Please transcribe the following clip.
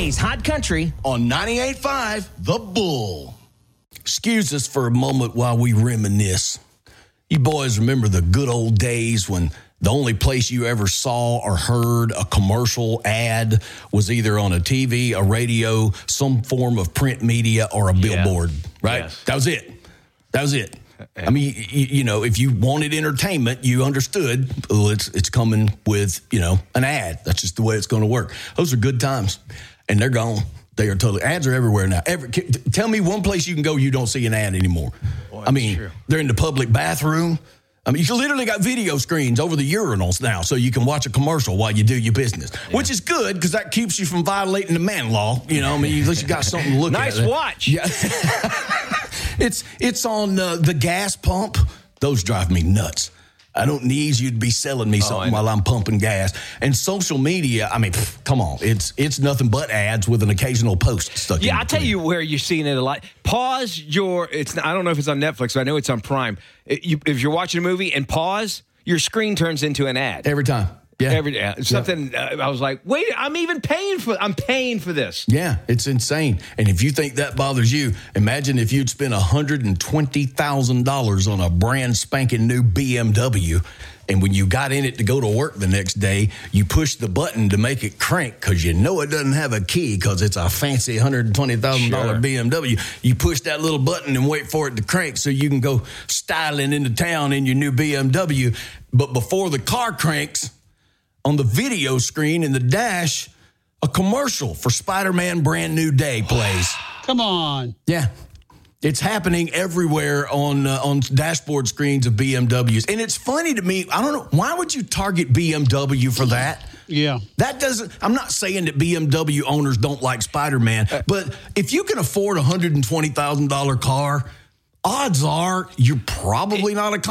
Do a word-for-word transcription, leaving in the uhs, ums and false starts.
Today's Hot Country on ninety-eight point five The Bull. Excuse us for a moment while we reminisce. You boys remember the good old days when the only place you ever saw or heard a commercial ad was either on a T V, a radio, some form of print media, or a billboard, yeah. right? Yes. That was it. That was it. I mean, you, you know, if you wanted entertainment, you understood, well, it's it's coming with, you know, an ad. That's just the way it's going to work. Those are good times, and they're gone. They are totally, ads are everywhere now. Every, tell me one place you can go you don't see an ad anymore. Boy, I mean, true. They're in the public bathroom. I mean, you literally got video screens over the urinals now so you can watch a commercial while you do your business, yeah. which is good because that keeps you from violating the man law. You know, I mean, at least you got something to look nice at. Nice watch. Yeah. it's it's on uh, the gas pump. Those drive me nuts. I don't need you to be selling me something oh, while I'm pumping gas. And social media, I mean, pff, come on. It's it's nothing but ads with an occasional post stuck in Yeah, I'll between. tell you where you're seeing it a lot. Pause your, it's. I don't know if it's on Netflix, but I know it's on Prime. It, you, if you're watching a movie and pause, your screen turns into an ad. Every time. Yeah. Every yeah, something uh, I was like, wait, I'm even paying for I'm paying for this. Yeah, it's insane. And if you think that bothers you, imagine if you'd spent one hundred twenty thousand dollars on a brand spanking new B M W, and when you got in it to go to work the next day, you pushed the button to make it crank because you know it doesn't have a key because it's a fancy one hundred twenty thousand dollars sure. B M W. You push that little button and wait for it to crank so you can go styling into town in your new B M W. But before the car cranks, on the video screen in the dash, a commercial for Spider-Man Brand New Day plays. Come on. Yeah. It's happening everywhere on uh, on dashboard screens of B M Ws. And it's funny to me, I don't know, why would you target B M W for that? Yeah. That doesn't, I'm not saying that B M W owners don't like Spider-Man, but if you can afford a one hundred twenty thousand dollars car, odds are you're probably not a